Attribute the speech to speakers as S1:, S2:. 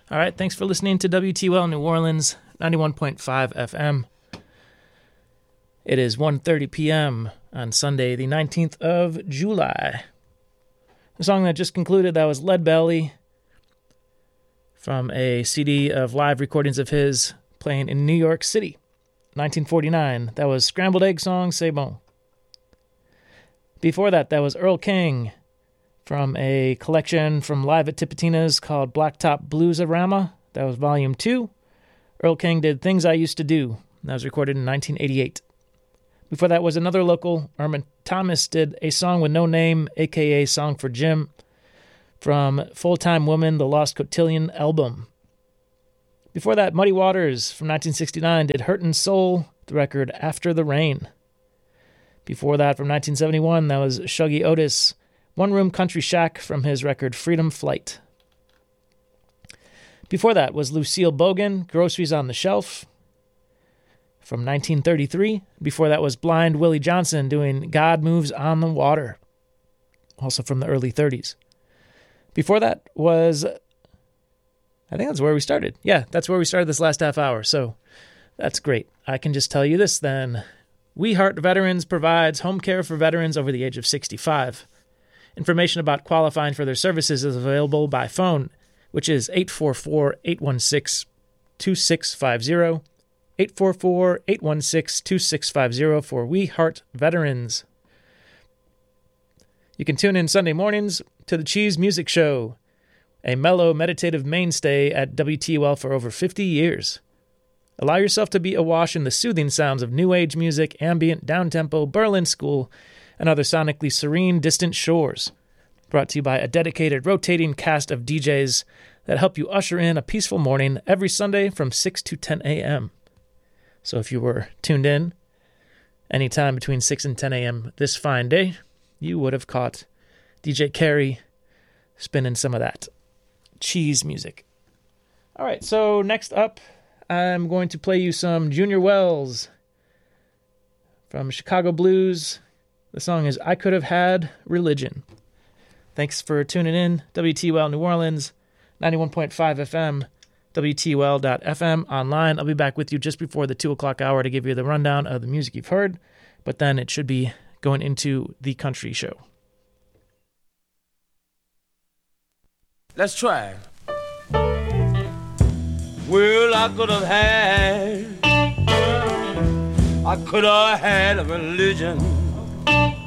S1: All right, thanks for listening to WTL New Orleans, 91.5 FM. It is 1:30 p.m. on Sunday, the 19th of July. The song that just concluded, that was Lead Belly from a CD of live recordings of his playing in New York City, 1949. That was Scrambled Egg Song, C'est Bon. Before that, that was Earl King from a collection from Live at Tipitina's called Blacktop Blues-a-Rama. That was Volume 2. Earl King did Things I Used to Do. That was recorded in 1988. Before that was another local. Irma Thomas did A Song with No Name, a.k.a. Song for Jim, from Full-Time Woman, the Lost Cotillion album. Before that, Muddy Waters from 1969 did Hurtin' Soul, the record After the Rain. Before that, from 1971, that was Shuggy Otis, One Room Country Shack from his record Freedom Flight. Before that was Lucille Bogan, Groceries on the Shelf from 1933. Before that was Blind Willie Johnson doing God Moves on the Water, also from the early 30s. Before that was, I think that's where we started. Yeah, that's where we started this last half hour, so that's great. I can just tell you this then. We Heart Veterans provides home care for veterans over the age of 65. Information about qualifying for their services is available by phone, which is 844-816-2650, 844-816-2650 for We Heart Veterans. You can tune in Sunday mornings to the Cheese Music Show, a mellow, meditative mainstay at WTOL for over 50 years. Allow yourself to be awash in the soothing sounds of new age music, ambient, downtempo, Berlin school, and other sonically serene, distant shores. Brought to you by a dedicated, rotating cast of DJs that help you usher in a peaceful morning every Sunday from 6 to 10 a.m. So if you were tuned in anytime between 6 and 10 a.m. this fine day, you would have caught DJ Carey spinning some of that cheese music. All right, so next up, I'm going to play you some Junior Wells from Chicago Blues. The song is I Could Have Had Religion. Thanks for tuning in. WTOL New Orleans, 91.5 FM, WTOL.FM online. I'll be back with you just before the 2 o'clock hour to give you the rundown of the music you've heard, but then it should be going into the country show.
S2: Let's try. Well, I could have had a religion.